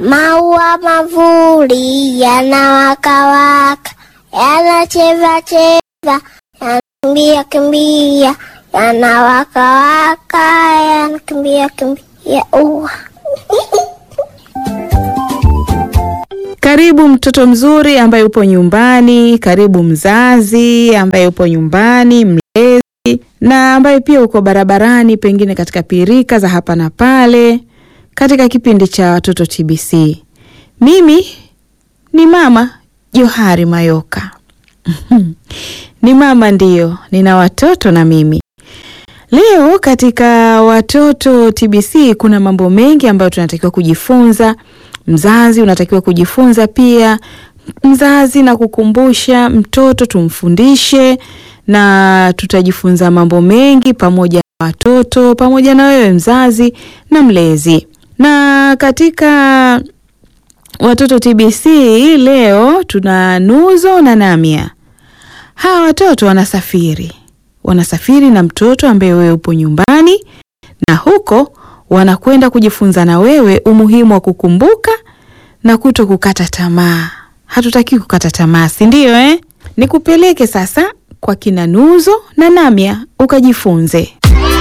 Maua mavuri yanawakawaka, yanacheza-cheza, yanakimbia-kimbia, yanawakawaka, yanakimbia-kimbia. Karibu mtoto mzuri ambaye upo nyumbani, karibu mzazi ambaye upo nyumbani, mlezi na ambaye pia uko barabarani, pengine katika pirika za hapa na pale, katika kipindi cha watoto TBC. Mimi ni mama Johari Mayoka. Ni mama ndiyo, nina watoto na mimi. Leo katika watoto TBC kuna mambo mengi ambayo tunatakiwa kujifunza. Mzazi unatakiwa kujifunza pia. Mzazi na kukumbusha mtoto tumfundishe, na tutajifunza mambo mengi pamoja na watoto, pamoja na wewe mzazi na mlezi. Na katika watoto TBC leo tuna Nuzo na Namia. Hawa watoto wanasafiri na mtoto ambaye wewe upo nyumbani, na huko wanakwenda kujifunza na wewe umuhimu wa kukumbuka na kuto kukata tamaa. Hatutaki kukata tamaa, si ndio? Nikupeleke sasa kwa kina Nuzo na Namia ukajifunze.